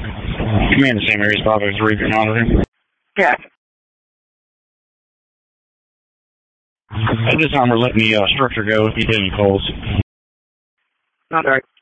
You in the same area as 503 for monitoring? Yeah. At this time, we're letting the structure go if you get any calls. Not right.